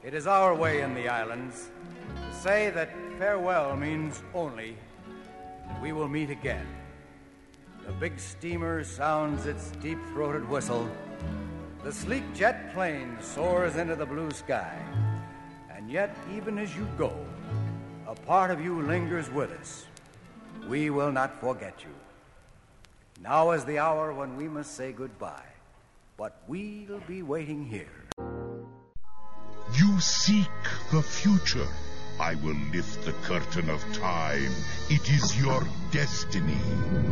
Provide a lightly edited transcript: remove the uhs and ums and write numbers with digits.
It is our way in the islands to say that farewell means only that we will meet again. The big steamer sounds its deep-throated whistle. The sleek jet plane soars into the blue sky. And yet, even as you go, a part of you lingers with us. We will not forget you. Now is the hour when we must say goodbye, but we'll be waiting here. You seek the future. I will lift the curtain of time. It is your destiny.